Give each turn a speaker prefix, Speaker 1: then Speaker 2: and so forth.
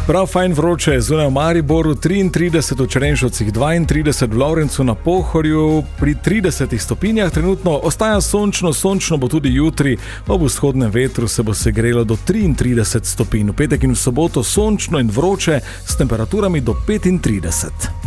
Speaker 1: Prav fajn vroče je zunaj v Mariboru, 33 v Črenšovcih, 32 v Lovrencu na Pohorju, pri 30 stopinjah trenutno, ostaja sončno bo tudi jutri, ob vzhodnem vetru se bo segrelo do 33 stopinj, v petek in v soboto sončno in vroče s temperaturami do 35.